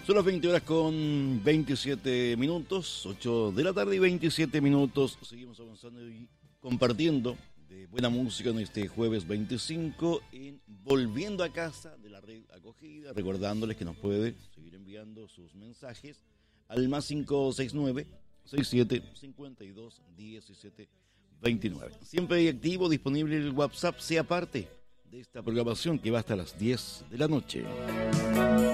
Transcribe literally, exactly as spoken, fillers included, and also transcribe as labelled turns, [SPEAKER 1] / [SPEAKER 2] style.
[SPEAKER 1] Son las veinte horas con veintisiete minutos, ocho de la tarde y veintisiete minutos. Seguimos avanzando y compartiendo de buena música en este jueves veinticinco en Volviendo a Casa de la Red Acogida. Recordándoles que nos puede seguir enviando sus mensajes al más cinco seis nueve, seis siete cinco dos, uno siete dos nueve. Siempre hay activo, disponible el WhatsApp, sea parte de esta programación que va hasta las diez de la noche.